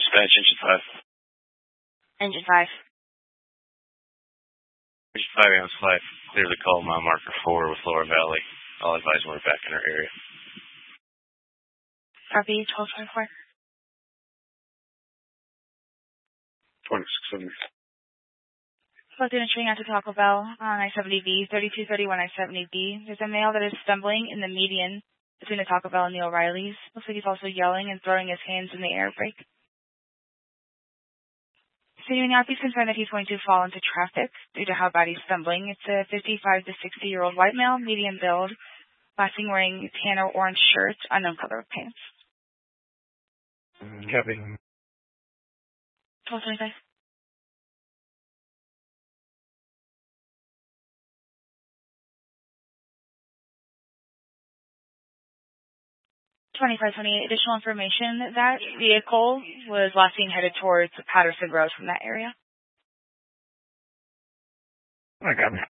Dispatch, Engine 5. Engine 5. Engine 5, Ambulance 5. Clear the call, mile marker 4 with Laura Valley. I'll advise when we're back in our area. RV 1224. 2670. Selected entering out to Taco Bell on I-70B, 3231 I-70B. There's a male that is stumbling in the median between the Taco Bell and the O'Reilly's. Looks like he's also yelling and throwing his hands in the air brake. Continuing out, he's concerned that he's going to fall into traffic due to how bad he's stumbling. It's a 55 to 60-year-old white male, medium build, last seen wearing tan or orange shirt, unknown color of pants. Copy. 1225. 2528. Additional information, that vehicle was last seen headed towards Patterson Road from that area. I got it.